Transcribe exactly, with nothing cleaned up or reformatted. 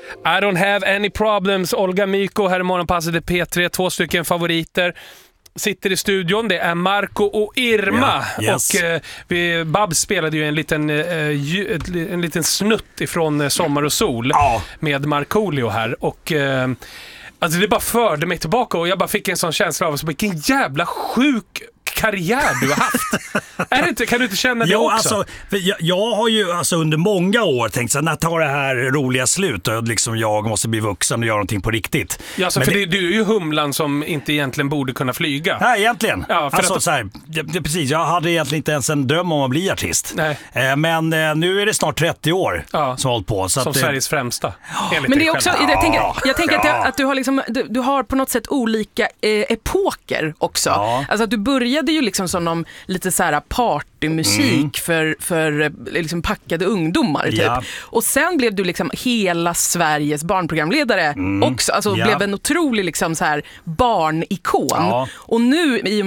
I don't have any problems. Olga Myko här i Morgonpasset i P tre. Två stycken favoriter. Sitter i studion, det är Marco och Irma. Yeah, yes. Och eh, vi, Babs spelade ju en liten, eh, ju, en liten snutt ifrån eh, Sommar och sol ja. med Markoolio här. Och eh, alltså det bara förde mig tillbaka och jag bara fick en sån känsla av att vilken jävla sjuk karriär du har haft. Är det inte, kan du inte känna det jo, också? Alltså, jag, jag har ju alltså, under många år tänkt så här, när tar det här roliga slut och liksom jag måste bli vuxen och göra någonting på riktigt. Ja, så men för det, det, du är ju humlan som inte egentligen borde kunna flyga. Nej, egentligen. Ja, för alltså, att... så här, det, det, precis, jag hade egentligen inte ens en dröm om att bli artist. Nej. Eh, men eh, nu är det snart trettio år ja. som har hållit på. Så som att, Sveriges främsta. Men det är också, jag tänker, jag tänker ja. att, jag, att du, har liksom, du, du har på något sätt olika eh, epoker också. Ja. Alltså att du började ju liksom som någon lite så här partymusik mm. för, för liksom packade ungdomar typ. Ja. Och sen blev du liksom hela Sveriges barnprogramledare mm. också. Alltså ja. blev en otrolig liksom så här barnikon. Ja. Och nu i